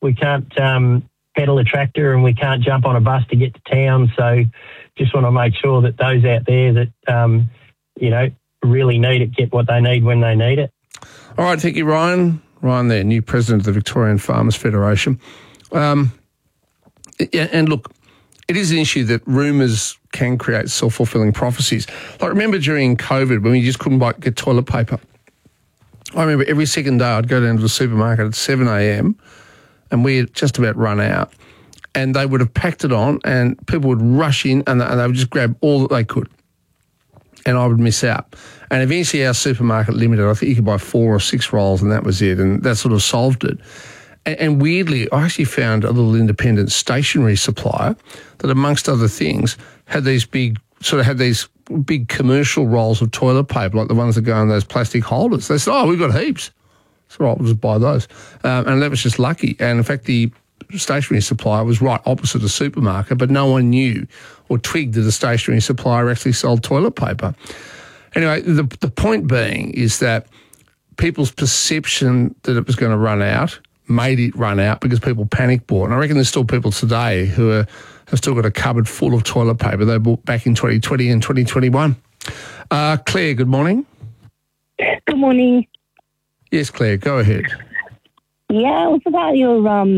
we can't pedal a tractor and we can't jump on a bus to get to town. So just want to make sure that those out there that, really need it get what they need when they need it. All right, thank you, Ryan. Ryan there, new president of the Victorian Farmers Federation. And look, it is an issue that rumours can create self-fulfilling prophecies. Like, remember during COVID when we just couldn't get toilet paper? I remember every second day I'd go down to the supermarket at 7 a.m. and we had just about run out. And they would have packed it on and people would rush in and they would just grab all that they could. And I would miss out. And eventually our supermarket limited, I think you could buy 4 or 6 rolls and that was it. And that sort of solved it. And weirdly, I actually found a little independent stationery supplier that, amongst other things, had these big commercial rolls of toilet paper, like the ones that go in those plastic holders. They said, we've got heaps. So I'll just buy those. And that was just lucky. And in fact, the stationery supplier was right opposite the supermarket, but no one knew or twigged that the stationery supplier actually sold toilet paper. Anyway, the point being is that people's perception that it was going to run out made it run out because people panic bought. And I reckon there's still people today who have still got a cupboard full of toilet paper they bought back in 2020 and 2021. Claire, good morning. Good morning. Yes, Claire, go ahead. Yeah, it was about your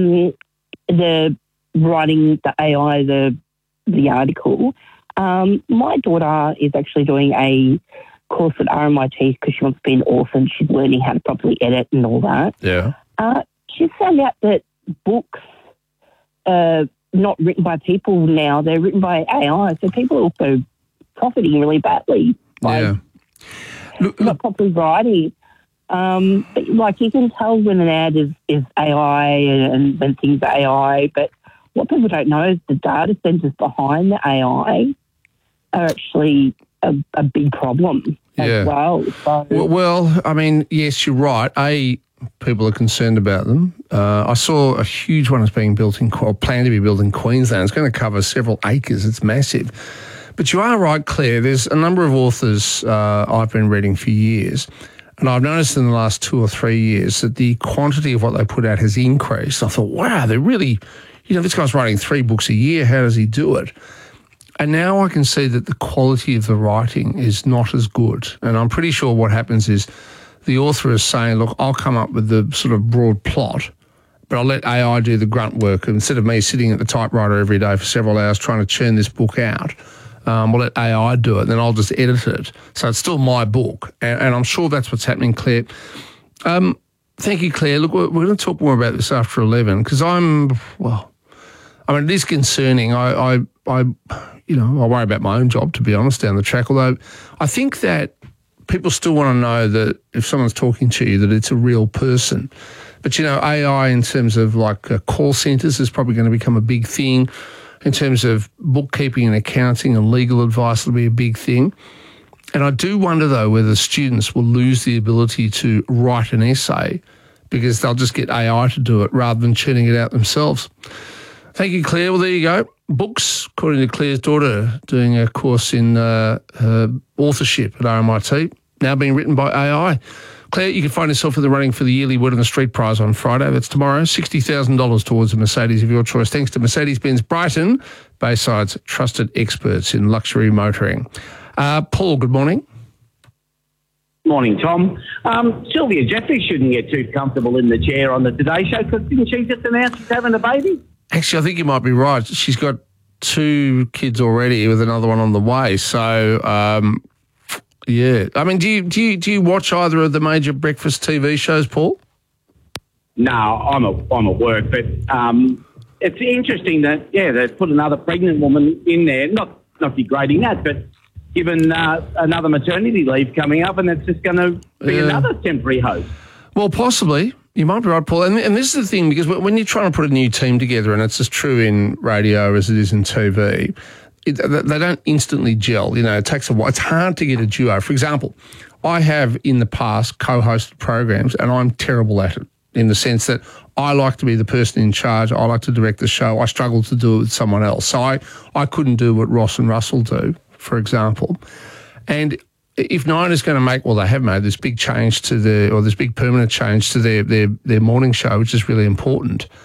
the writing the AI the article. My daughter is actually doing a course at RMIT because she wants to be an author and she's learning how to properly edit and all that. Yeah. She found out that books are not written by people now; they're written by AI. So people are also profiting really badly by not properly writing. But like you can tell when an ad is AI and when things are AI, but what people don't know is the data centers behind the AI are actually a big problem as well. So, well, I mean, yes, you're right. People are concerned about them. I saw a huge one that's being built planned to be built in Queensland. It's going to cover several acres. It's massive. But you are right, Claire. There's a number of authors I've been reading for years, and I've noticed in the last 2 or 3 years that the quantity of what they put out has increased. I thought, wow, they're really, this guy's writing 3 books a year. How does he do it? And now I can see that the quality of the writing is not as good. And I'm pretty sure what happens is the author is saying, look, I'll come up with the sort of broad plot, but I'll let AI do the grunt work. Instead of me sitting at the typewriter every day for several hours trying to churn this book out, we'll let AI do it, and then I'll just edit it. So it's still my book. And I'm sure that's what's happening, Claire. Thank you, Claire. Look, we're going to talk more about this after 11 because it is concerning. I worry about my own job, to be honest, down the track, although I think that people still want to know that if someone's talking to you that it's a real person. But, AI in terms of call centres is probably going to become a big thing. In terms of bookkeeping and accounting and legal advice, it'll be a big thing. And I do wonder, though, whether students will lose the ability to write an essay because they'll just get AI to do it rather than churning it out themselves. Thank you, Claire. Well, there you go. Books, according to Claire's daughter, doing a course in authorship at RMIT, now being written by AI. Claire, you can find yourself in the running for the yearly Word on the Street prize on Friday. That's tomorrow. $60,000 towards a Mercedes of your choice, thanks to Mercedes-Benz Brighton, Bayside's trusted experts in luxury motoring. Paul, good morning. Morning, Tom. Sylvia Jeffrey shouldn't get too comfortable in the chair on the Today Show because didn't she just announce she's having a baby? Actually, I think you might be right. She's got 2 kids already with another one on the way. So, yeah. I mean, do you watch either of the major breakfast TV shows, Paul? No, I'm at work, but it's interesting that they put another pregnant woman in there. Not degrading that, but given another maternity leave coming up, and it's just going to be another temporary host. Well, possibly. You might be right, Paul. And this is the thing, because when you're trying to put a new team together, and it's as true in radio as it is in TV, they don't instantly gel. It takes a while. It's hard to get a duo. For example, I have in the past co-hosted programs, and I'm terrible at it in the sense that I like to be the person in charge. I like to direct the show. I struggle to do it with someone else. So I couldn't do what Ross and Russell do, for example. And if Nine is going to make, well, they have made this big change to this big permanent change to their morning show, which is really important.